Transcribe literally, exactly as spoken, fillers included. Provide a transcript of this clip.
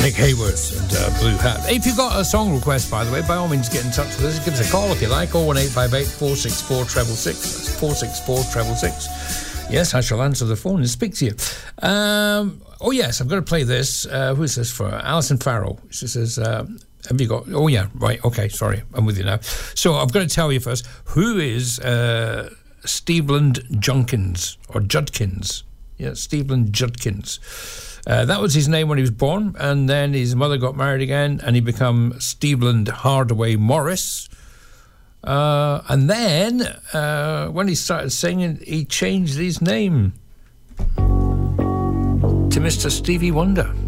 Nick Hayworth and uh, Blue Hat. If you've got a song request, by the way, by all means get in touch with us. Give us a call if you like. oh one eight five eight, four six four, six six six. That's four six four, six six six. Yes, I shall answer the phone and speak to you. Um, oh, yes, I'm going to play this. Uh, who is this for? Alison Farrell. She says, uh, have you got... Oh, yeah, right, okay, sorry. I'm with you now. So I've got to tell you first, who is uh, Steveland Junkins, or Judkins? Yeah, Steveland Judkins. Uh, that was his name when he was born, and then his mother got married again, and he became Steveland Hardaway Morris. Uh, and then, uh, when he started singing, he changed his name to Mister Stevie Wonder.